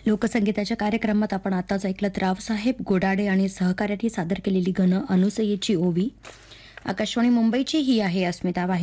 लोकसंगीताच्या कार्यक्रमात आपण आताच ऐकलं रावसाहेब गोडाडे आणि सहकार्यांनी सादर केलेली घन अनुसयेची ओवी. आकाशवाणी मुंबईची ही आहे अस्मिता वाहिनी.